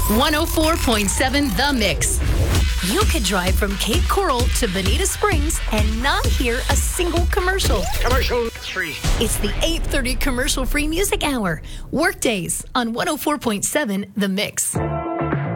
104.7 The Mix. You could drive from Cape Coral to Bonita Springs and not hear a single commercial. Commercial free. It's the 8:30 commercial-free music hour. Workdays on 104.7 The Mix.